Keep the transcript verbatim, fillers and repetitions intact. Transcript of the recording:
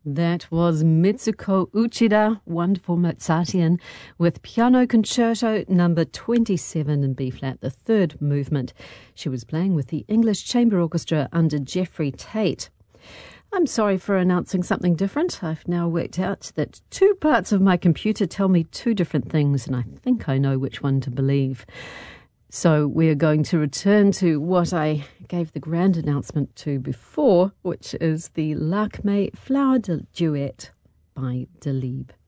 That was Mitsuko Uchida, wonderful Mozartian, with Piano Concerto number twenty-seven in B-flat, the third movement. She was playing with the English Chamber Orchestra under Geoffrey Tate. I'm sorry for announcing something different. I've now worked out that two parts of my computer tell me two different things, and I think I know which one to believe. So we're going to return to what I gave the grand announcement to before, which is the Lakme Flower Duet by Dalib.